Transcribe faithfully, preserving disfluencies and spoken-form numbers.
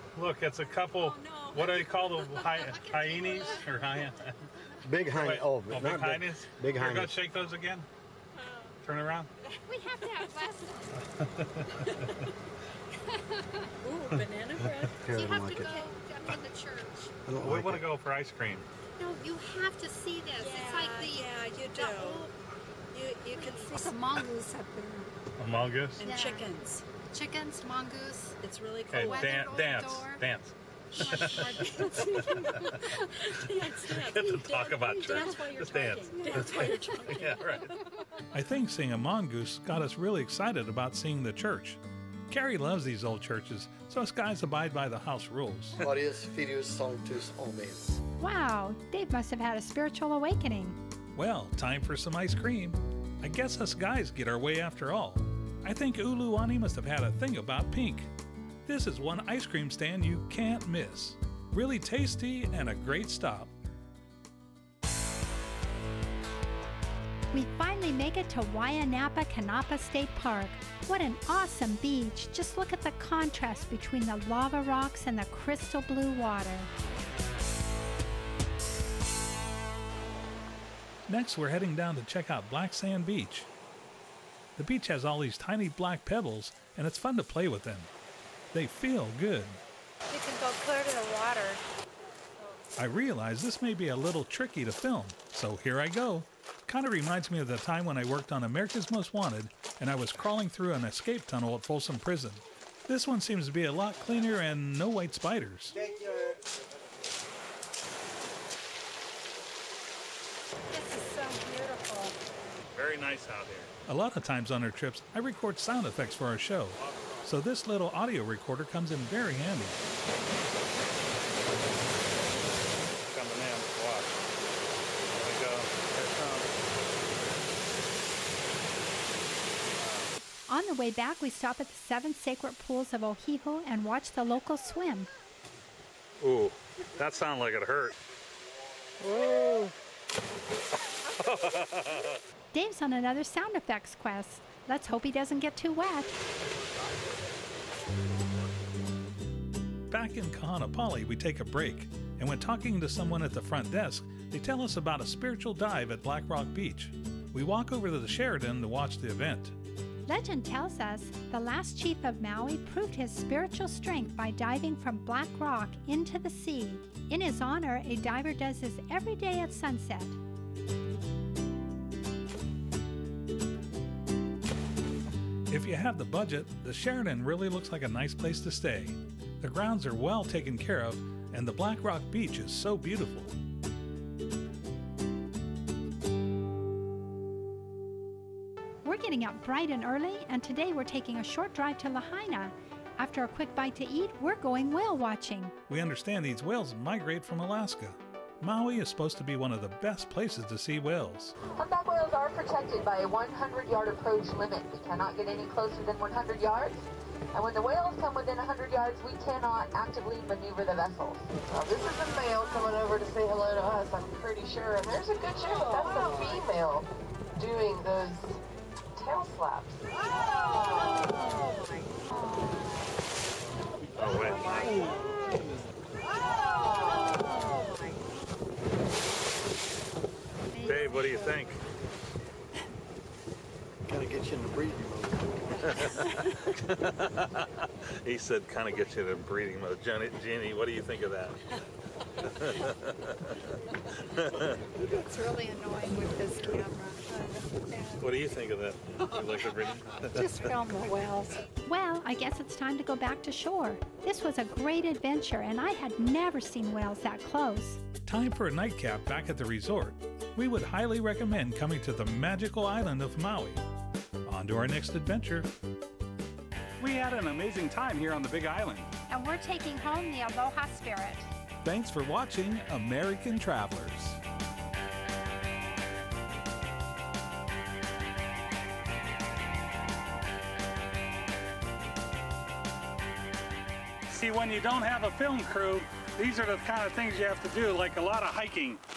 Look, it's a couple. Oh, no. What do they call the hy hyenas or hyena? Big hyena. Wait, Oh, oh, big not hyenas. Big You're gonna hyenas. shake those again? Turn around. We have to have glasses. Ooh, banana bread. Here, You I have don't like to it. go in the church. I don't We like want to it. go for ice cream. No, you have to see this. It's like the yeah, you do. the old- You you can see It's a mongoose up there. A mongoose. and Yeah. chickens. Chickens, mongoose. It's really Okay, cool. Weather dan door, dance, door. dance. Or- or dancing. Dance, dance. Get to talk about church. Dance while you're Just dance. talking. Dance while you're talking. Yeah, right. I think seeing a mongoose got us really excited about seeing the church. Carrie loves these old churches, so us guys abide by the house rules. Glorious Filius Sanctus Amen. Wow, Dave must have had a spiritual awakening. Well, time for some ice cream. I guess us guys get our way after all. I think Uluwani must have had a thing about pink. This is one ice cream stand you can't miss. Really tasty and a great stop. We finally make it to Wayanapa Canapa State Park. What an awesome beach. Just look at the contrast between the lava rocks and the crystal blue water. Next, we're heading down to check out Black Sand Beach. The beach has all these tiny black pebbles, and it's fun to play with them. They feel good. You can go clear to the water. I realize this may be a little tricky to film, so here I go. Kind of reminds me of the time when I worked on America's Most Wanted and I was crawling through an escape tunnel at Folsom Prison. This one seems to be a lot cleaner and no white spiders. This is so beautiful. Very nice out here. A lot of times on our trips, I record sound effects for our show, so this little audio recorder comes in very handy. Coming in. Watch. There we go. Here it comes. On the way back, we stop at the seven sacred pools of Ohiho and watch the locals swim. Ooh, that sounded like it hurt. Dave's on another sound effects quest. Let's hope he doesn't get too wet. Back in Kahanapali, we take a break, and when talking to someone at the front desk, they tell us about a spiritual dive at Black Rock Beach. We walk over to the Sheraton to watch the event. Legend tells us the last chief of Maui proved his spiritual strength by diving from Black Rock into the sea. In his honor, a diver does this every day at sunset. If you have the budget, the Sheraton really looks like a nice place to stay. The grounds are well taken care of, and the Black Rock Beach is so beautiful. We're getting up bright and early, and today we're taking a short drive to Lahaina. After a quick bite to eat, we're going whale watching. We understand these whales migrate from Alaska. Maui is supposed to be one of the best places to see whales. Humpback whales are protected by a one hundred yard approach limit. We cannot get any closer than one hundred yards. And when the whales come within one hundred yards, we cannot actively maneuver the vessels. Well, this is a male coming over to say hello to us, I'm pretty sure. And there's a good chance that's a female doing those tail slaps. Oh, wait. Dave, what do you think? Gotta get you in the breathing mode. He said kind of gets you in breathing mode. Jenny, Jeannie, what do you think of that? It's really annoying with this camera. What do you think of that? You like the breathing? Just film the whales. Well, I guess it's time to go back to shore. This was a great adventure, and I had never seen whales that close. Time for a nightcap back at the resort. We would highly recommend coming to the magical island of Maui. On to our next adventure. We had an amazing time here on the Big Island. And we're taking home the Aloha Spirit. Thanks for watching American Travelers. See, when you don't have a film crew, these are the kind of things you have to do, like a lot of hiking.